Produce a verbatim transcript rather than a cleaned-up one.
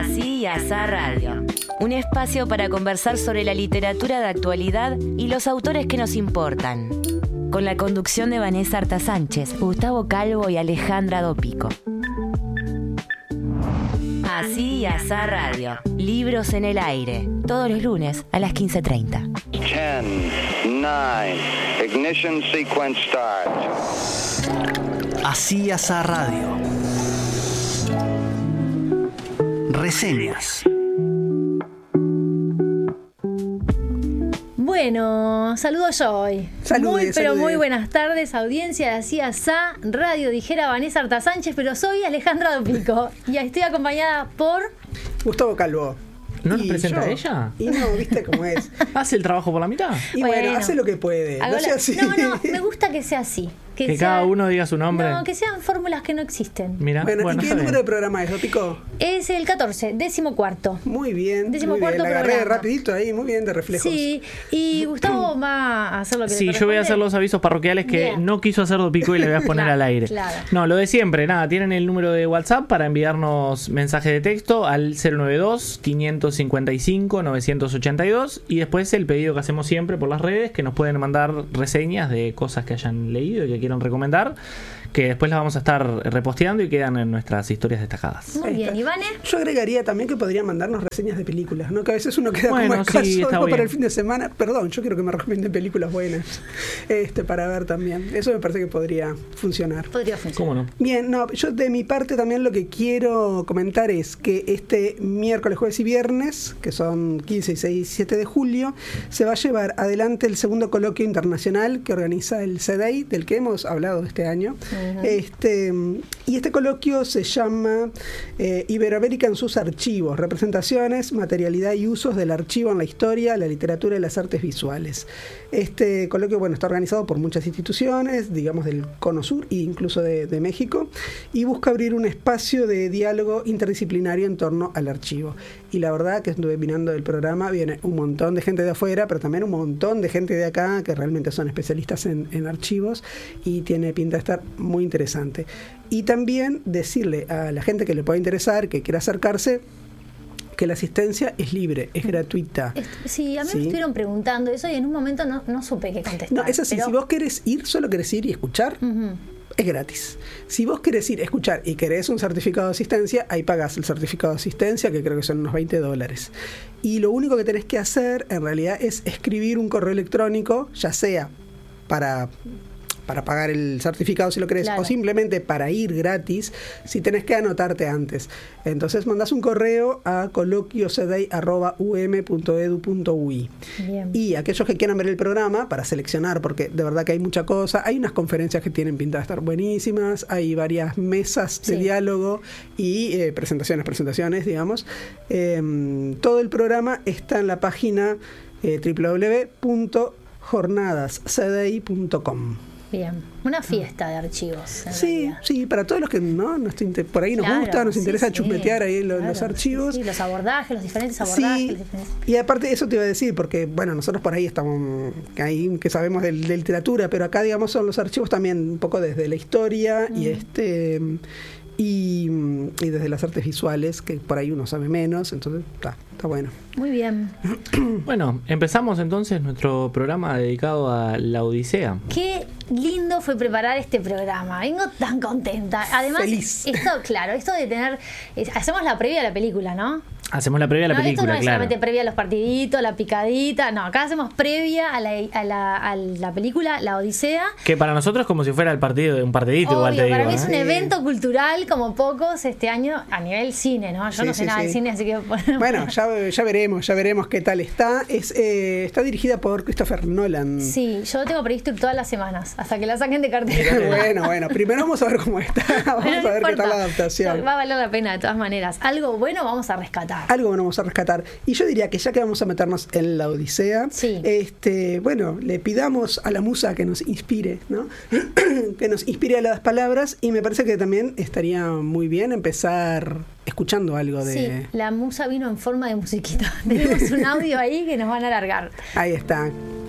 Así y Asá Radio. Un espacio para conversar sobre la literatura de actualidad y los autores que nos importan. Con la conducción de Vanessa Arta Sánchez, Gustavo Calvo y Alejandra Dopico. Así y Asá Radio. Libros en el aire. Todos los lunes a las quince treinta. diez, nueve, ignition sequence start. Así y Asá Radio. Reseñas. Bueno, saludo yo hoy. Salude, muy, pero salude. muy buenas tardes, audiencia de Así Asá Radio, dijera Vanessa Arta Sánchez, pero soy Alejandra Dopico y estoy acompañada por... Gustavo Calvo. ¿No nos Y presenta yo. ella? Y no, viste cómo es. ¿Hace el trabajo por la mitad? Y bueno, Bueno. hace lo que puede. Hago No sea la- así. no, no, me gusta que sea así. Que sea- cada uno diga su nombre. No, que sean fórmulas que no existen. Mira, Bueno, bueno, ¿y qué está número bien. de programa es, Dopico? Es el catorce, décimo cuarto. Muy bien. Décimo muy bien. cuarto La agarré programa. rapidito ahí, muy bien, de reflejos. Sí, y Gustavo va a hacer lo que le Sí, yo voy a corresponde. hacer los avisos parroquiales que Bien. no quiso hacer Dopico y le voy a poner Claro, al aire. claro. No, lo de siempre, nada, tienen el número de WhatsApp para enviarnos mensaje de texto al cero nueve dos, quinientos cincuenta y cinco, novecientos ochenta y dos y después el pedido que hacemos siempre por las redes, que nos pueden mandar reseñas de cosas que hayan leído y que quieran recomendar, que después las vamos a estar reposteando y quedan en nuestras historias destacadas. Muy Ahí bien, está. Ivane. Yo agregaría también que podrían mandarnos reseñas de películas, ¿no? Que a veces uno queda Bueno, como escaso sí, está ¿no? para bien. el fin de semana. Perdón, yo quiero que me recomienden películas buenas este, para ver también. Eso me parece que podría funcionar. Podría funcionar. ¿Cómo no? Bien, no, yo de mi parte también lo que quiero comentar es que este miércoles, jueves y viernes, que son quince, dieciséis y diecisiete de julio, se va a llevar adelante el segundo coloquio internacional que organiza el C D I, del que hemos hablado este año. Ujú. Este, y este coloquio se llama eh, Iberoamérica en sus archivos, representaciones, materialidad y usos del archivo en la historia, la literatura y las artes visuales. Este coloquio, bueno, está organizado por muchas instituciones, digamos del Cono Sur e incluso de, de México, y busca abrir un espacio de diálogo interdisciplinario en torno al archivo. Y la verdad que estuve mirando el programa, viene un montón de gente de afuera, pero también un montón de gente de acá que realmente son especialistas en, en archivos y tiene pinta de estar muy interesante. Y también decirle a la gente que le pueda interesar, que quiera acercarse, que la asistencia es libre, es gratuita. Est- Sí, a mí Sí. me estuvieron preguntando eso y en un momento no, no supe qué contestar. No, es así, pero- si vos querés ir, solo querés ir y escuchar, Ujú. es gratis. Si vos querés ir, escuchar y querés un certificado de asistencia, ahí pagás el certificado de asistencia, que creo que son unos veinte dólares. Y lo único que tenés que hacer, en realidad, es escribir un correo electrónico, ya sea para... para pagar el certificado si lo querés, Claro. o simplemente para ir gratis, si tenés que anotarte antes. Entonces mandás un correo a coloquio c d i arroba u m punto e d u punto u i. Bien. Y aquellos que quieran ver el programa, para seleccionar, porque de verdad que hay mucha cosa, hay unas conferencias que tienen pinta de estar buenísimas, hay varias mesas de Sí. diálogo y eh, presentaciones, presentaciones, digamos. Eh, todo el programa está en la página eh, doble u doble u doble u punto jornadas c d i punto com. Bien. Una fiesta de archivos. en Sí, realidad. sí, para todos los que no, nos inter- por ahí nos Claro, gusta, nos sí, interesa sí, chusmetear ahí lo- claro, los archivos. Sí, sí, los abordajes, los diferentes abordajes. Sí, los diferentes- y aparte eso te iba a decir, porque bueno, nosotros por ahí estamos, ahí que sabemos de, de literatura, pero acá digamos son los archivos también un poco desde la historia y este y, y desde las artes visuales, que por ahí uno sabe menos, entonces está, está bueno. Muy bien. Bueno, empezamos entonces nuestro programa dedicado a la Odisea. Qué lindo fue preparar este programa. Vengo tan contenta. Además, Feliz. esto, claro, esto de tener. es- hacemos la previa de la película, ¿no? Hacemos la previa de la No, esto película, no es claro. solamente previa a los partiditos, la picadita. No, acá hacemos previa a la, a la, a la película La Odisea. Que para nosotros es como si fuera el partido, un partidito, igual te Obvio, digo. para mí es ¿eh? un Sí. evento cultural como pocos este año a nivel cine, ¿no? Yo Sí, no sé sí, nada sí. del cine, así que... Bueno, ya, ya veremos, ya veremos qué tal está. Es eh, está dirigida por Christopher Nolan. Sí, yo tengo previsto ir todas las semanas, hasta que la saquen de cartera. Bueno, bueno, primero vamos a ver cómo está, vamos Bueno, no a ver qué importa. tal la adaptación. Va a valer la pena de todas maneras. Algo bueno vamos a rescatar. Algo bueno vamos a rescatar. Y yo diría que ya que vamos a meternos en la Odisea, Sí. este, bueno, le pidamos a la musa que nos inspire, ¿no? Que nos inspire a las palabras, y me parece que también estaría muy bien empezar escuchando algo de... Sí, la musa vino en forma de musiquita. Tenemos un audio ahí que nos van a alargar. Ahí está.